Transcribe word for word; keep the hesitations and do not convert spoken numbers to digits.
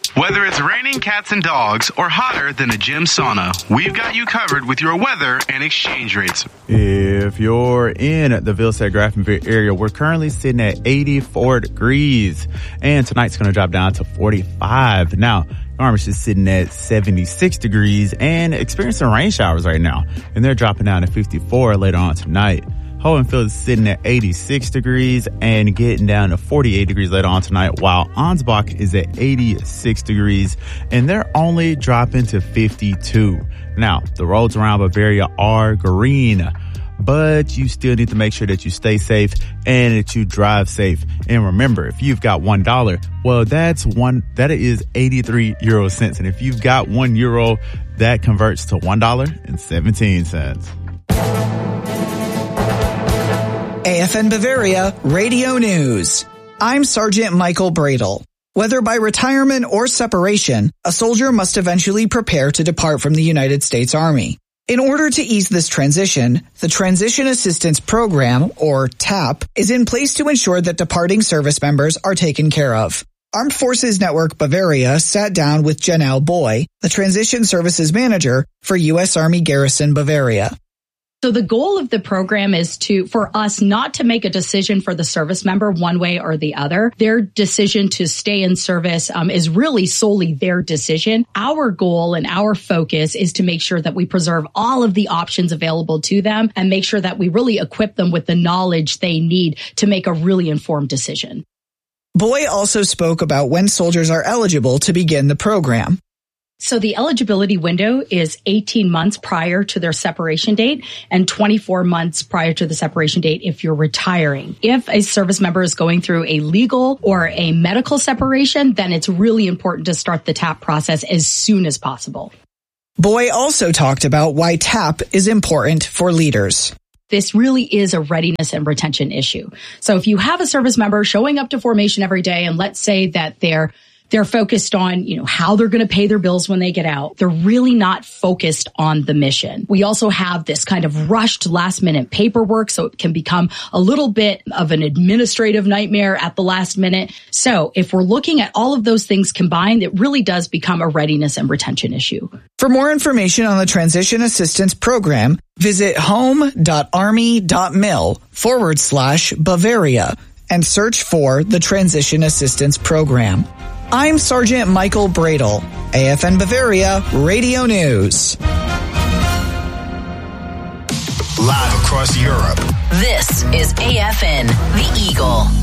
Whether it's raining cats and dogs or hotter than a gym sauna, we've got you covered with your weather and exchange rates. If you're in the Vilsack Graftonville area, we're currently sitting at eighty-four degrees, and tonight's going to drop down to forty-five. Now, Garmisch is sitting at seventy-six degrees and experiencing rain showers right now, and they're dropping down to fifty-four later on tonight. Hohenfield is sitting at eighty-six degrees and getting down to forty-eight degrees later on tonight, while Ansbach is at eighty-six degrees and they're only dropping to fifty-two. Now, the roads around Bavaria are green, but you still need to make sure that you stay safe and that you drive safe. And remember, if you've got one dollar, well, that's one, that is eighty-three euro cents. And if you've got one euro, that converts to one dollar and seventeen cents. A F N Bavaria Radio News. I'm Sergeant Michael Bradle. Whether by retirement or separation, a soldier must eventually prepare to depart from the United States Army. In order to ease this transition, the Transition Assistance Program, or TAP, is in place to ensure that departing service members are taken care of. Armed Forces Network Bavaria sat down with Janelle Boy, the Transition Services Manager for U S Army Garrison Bavaria. So the goal of the program is to, for us not to make a decision for the service member one way or the other. Their decision to stay in service um, is really solely their decision. Our goal and our focus is to make sure that we preserve all of the options available to them and make sure that we really equip them with the knowledge they need to make a really informed decision. Boy also spoke about when soldiers are eligible to begin the program. So the eligibility window is eighteen months prior to their separation date and twenty-four months prior to the separation date if you're retiring. If a service member is going through a legal or a medical separation, then it's really important to start the TAP process as soon as possible. Boy also talked about why TAP is important for leaders. This really is a readiness and retention issue. So if you have a service member showing up to formation every day, and let's say that they're They're focused on, you know, how they're going to pay their bills when they get out. They're really not focused on the mission. We also have this kind of rushed last minute paperwork, so it can become a little bit of an administrative nightmare at the last minute. So if we're looking at all of those things combined, it really does become a readiness and retention issue. For more information on the Transition Assistance Program, visit home.army.mil forward slash Bavaria and search for the Transition Assistance Program. I'm Sergeant Michael Bradle, A F N Bavaria Radio News. Live across Europe. This is A F N, The Eagle.